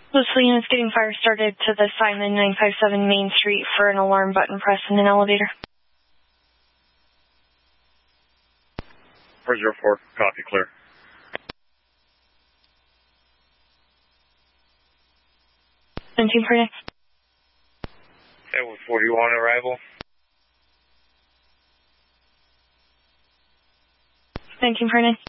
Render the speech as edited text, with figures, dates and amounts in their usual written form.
Mostly units getting fire started to the Simon 957 Main Street for an alarm button press in an elevator. 404, copy, clear. Team for next. That was 41 arrival. 19 for next.